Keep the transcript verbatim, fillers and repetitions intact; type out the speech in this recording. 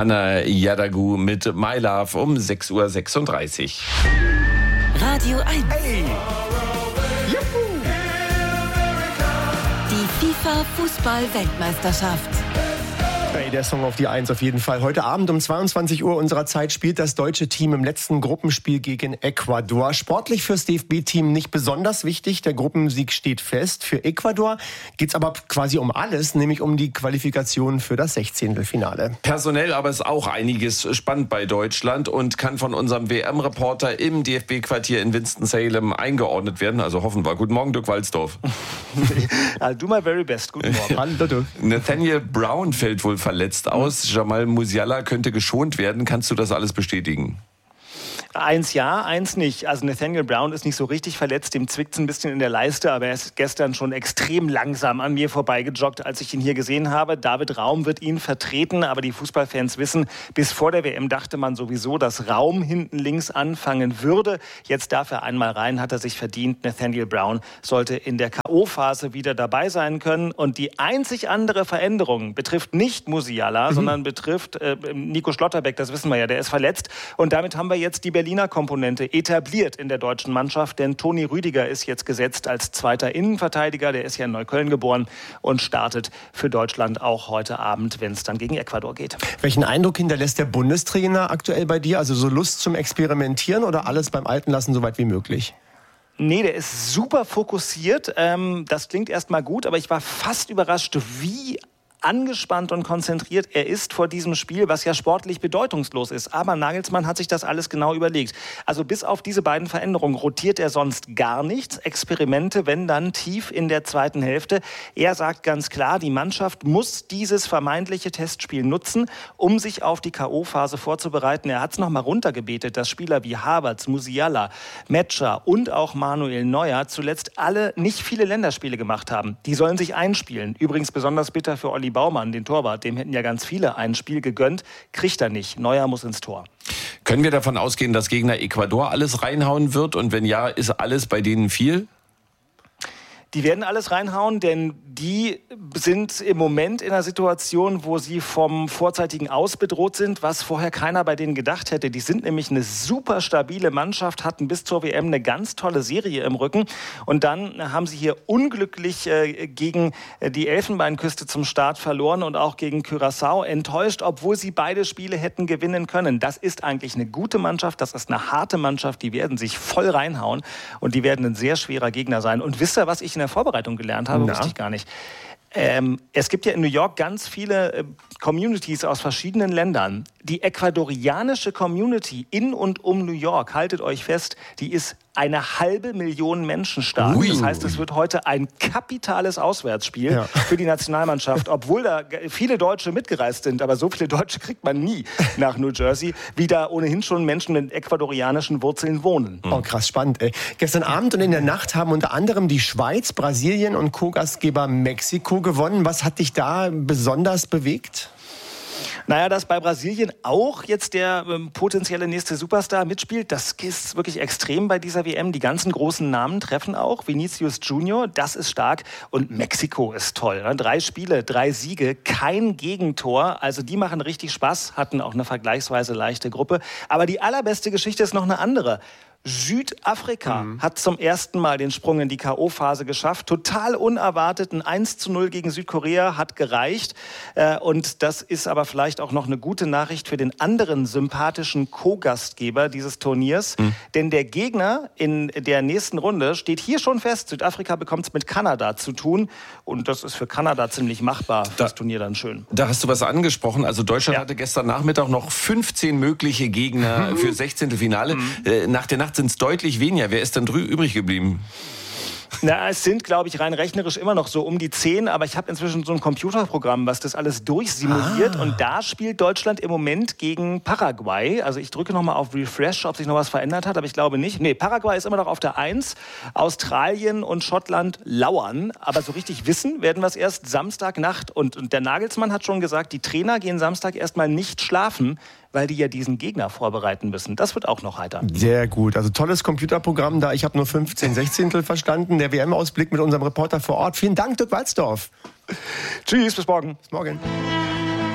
Hannah Yadagu mit My Love um sechs Uhr sechsunddreißig. Radio eins. Hey. Juhu. Die FIFA-Fußball-Weltmeisterschaft. Hey, der Song auf die Eins auf jeden Fall. Heute Abend um zweiundzwanzig Uhr unserer Zeit spielt das deutsche Team im letzten Gruppenspiel gegen Ecuador. Sportlich fürs D F B-Team nicht besonders wichtig. Der Gruppensieg steht fest. Für Ecuador geht's aber quasi um alles, nämlich um die Qualifikation für das Sechzehntelfinale. Personell aber ist auch einiges spannend bei Deutschland und kann von unserem W M-Reporter im D F B-Quartier in Winston-Salem eingeordnet werden. Also hoffen wir. Guten Morgen, Dirk Walzdorf. I'll do my very best. Guten Morgen. Hallo, du. Nathaniel Brown fällt wohl verletzt aus. Jamal Musiala könnte geschont werden. Kannst du das alles bestätigen? Eins ja, eins nicht. Also Nathaniel Brown ist nicht so richtig verletzt, dem zwickt es ein bisschen in der Leiste, aber er ist gestern schon extrem langsam an mir vorbeigejoggt, als ich ihn hier gesehen habe. David Raum wird ihn vertreten, aber die Fußballfans wissen, bis vor der W M dachte man sowieso, dass Raum hinten links anfangen würde. Jetzt darf er einmal rein, hat er sich verdient. Nathaniel Brown sollte in der K O-Phase wieder dabei sein können. Und die einzig andere Veränderung betrifft nicht Musiala, mhm. sondern betrifft äh, Nico Schlotterbeck, das wissen wir ja, der ist verletzt. Und damit haben wir jetzt die Berliner Komponente etabliert in der deutschen Mannschaft, denn Toni Rüdiger ist jetzt gesetzt als zweiter Innenverteidiger, der ist ja in Neukölln geboren und startet für Deutschland auch heute Abend, wenn es dann gegen Ecuador geht. Welchen Eindruck hinterlässt der Bundestrainer aktuell bei dir? Also so Lust zum Experimentieren oder alles beim Alten lassen, so weit wie möglich? Nee, der ist super fokussiert. Ähm, das klingt erstmal gut, aber ich war fast überrascht, wie angespannt und konzentriert er ist vor diesem Spiel, was ja sportlich bedeutungslos ist. Aber Nagelsmann hat sich das alles genau überlegt. Also bis auf diese beiden Veränderungen rotiert er sonst gar nichts. Experimente, wenn dann tief in der zweiten Hälfte. Er sagt ganz klar, die Mannschaft muss dieses vermeintliche Testspiel nutzen, um sich auf die K O-Phase vorzubereiten. Er hat es nochmal runtergebetet, dass Spieler wie Havertz, Musiala, Metscher und auch Manuel Neuer zuletzt alle nicht viele Länderspiele gemacht haben. Die sollen sich einspielen. Übrigens besonders bitter für Olli Baumann, den Torwart, dem hätten ja ganz viele ein Spiel gegönnt, kriegt er nicht. Neuer muss ins Tor. Können wir davon ausgehen, dass Gegner Ecuador alles reinhauen wird? Und wenn ja, ist alles bei denen viel? Die werden alles reinhauen, denn die sind im Moment in einer Situation, wo sie vom vorzeitigen Aus bedroht sind, was vorher keiner bei denen gedacht hätte. Die sind nämlich eine super stabile Mannschaft, hatten bis zur W M eine ganz tolle Serie im Rücken. Und dann haben sie hier unglücklich äh, gegen die Elfenbeinküste zum Start verloren und auch gegen Curaçao enttäuscht, obwohl sie beide Spiele hätten gewinnen können. Das ist eigentlich eine gute Mannschaft, das ist eine harte Mannschaft, die werden sich voll reinhauen und die werden ein sehr schwerer Gegner sein. Und wisst ihr, was ich in der Vorbereitung gelernt habe, Na? wusste ich gar nicht. Ähm, es gibt ja in New York ganz viele äh, Communities aus verschiedenen Ländern. Die ecuadorianische Community in und um New York, haltet euch fest, die ist eine halbe Million Menschen stark. Ui. Das heißt, es wird heute ein kapitales Auswärtsspiel Ja. für die Nationalmannschaft, obwohl da viele Deutsche mitgereist sind. Aber so viele Deutsche kriegt man nie nach New Jersey, wie da ohnehin schon Menschen mit ecuadorianischen Wurzeln wohnen. Oh, krass spannend, ey. Gestern Abend und in der Nacht haben unter anderem die Schweiz, Brasilien und Co-Gastgeber Mexiko gewonnen. Was hat dich da besonders bewegt? Naja, dass bei Brasilien auch jetzt der ähm, potenzielle nächste Superstar mitspielt, das ist wirklich extrem bei dieser W M. Die ganzen großen Namen treffen auch. Vinicius Junior, das ist stark. Und Mexiko ist toll. Ne? Drei Spiele, drei Siege, kein Gegentor. Also die machen richtig Spaß, hatten auch eine vergleichsweise leichte Gruppe. Aber die allerbeste Geschichte ist noch eine andere. Südafrika mhm. hat zum ersten Mal den Sprung in die K O-Phase geschafft. Total unerwartet. Ein eins zu null gegen Südkorea hat gereicht. Und das ist aber vielleicht auch noch eine gute Nachricht für den anderen sympathischen Co-Gastgeber dieses Turniers. Mhm. Denn der Gegner in der nächsten Runde steht hier schon fest. Südafrika bekommt es mit Kanada zu tun. Und das ist für Kanada ziemlich machbar. Da, das Turnier dann schön. Da hast du was angesprochen. Also Deutschland ja. hatte gestern Nachmittag noch fünfzehn mögliche Gegner mhm. für Sechzehntelfinale. Mhm. Nach der Nacht sind es deutlich weniger. Wer ist denn drü- übrig geblieben? Na, es sind, glaube ich, rein rechnerisch immer noch so um die zehn, aber ich habe inzwischen so ein Computerprogramm, was das alles durchsimuliert. Ah. Und da spielt Deutschland im Moment gegen Paraguay. Also ich drücke nochmal auf Refresh, ob sich noch was verändert hat, aber ich glaube nicht. Nee, Paraguay ist immer noch auf der eins. Australien und Schottland lauern. Aber so richtig wissen werden wir es erst Samstagnacht. Und, und der Nagelsmann hat schon gesagt, die Trainer gehen Samstag erstmal nicht schlafen, weil die ja diesen Gegner vorbereiten müssen. Das wird auch noch heiter. Sehr gut. Also tolles Computerprogramm da. Ich habe nur fünfzehn Sechzehntel verstanden. Der W M-Ausblick mit unserem Reporter vor Ort. Vielen Dank, Dirk Walzdorf. Tschüss, bis morgen. Bis morgen.